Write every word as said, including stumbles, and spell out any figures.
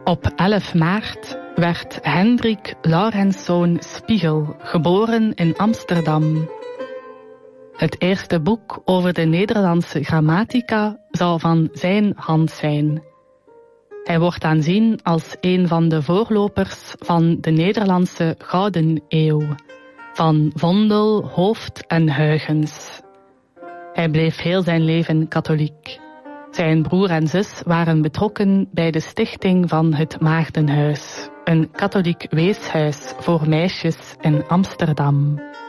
Op elf maart werd Hendrik Laurenszoon Spiegel geboren in Amsterdam. Het eerste boek over de Nederlandse grammatica zou van zijn hand zijn. Hij wordt aanzien als een van de voorlopers van de Nederlandse Gouden Eeuw, van Vondel, Hooft en Huygens. Hij bleef heel zijn leven katholiek. Zijn broer en zus waren betrokken bij de stichting van het Maagdenhuis, een katholiek weeshuis voor meisjes in Amsterdam.